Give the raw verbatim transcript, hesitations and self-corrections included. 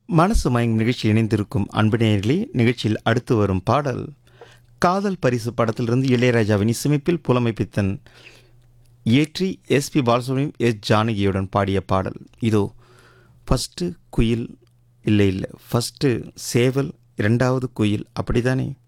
மனசு மயங்கும் நிகழ்ச்சி இணைந்திருக்கும் அன்பு நேயர்களே, நிகழ்ச்சியில் அடுத்து வரும் பாடல் காதல் பரிசு படத்திலிருந்து இளையராஜாவின் இசையமைப்பில் புலமை பித்தன் இயற்றி எஸ்பி பாலசுப்ரமணியம் எஸ் ஜானகியுடன் பாடிய பாடல். இதோ ஃபஸ்ட்டு குயில், இல்லை இல்லை ஃபஸ்ட்டு சேவல், இரண்டாவது குயில், அப்படிதானே?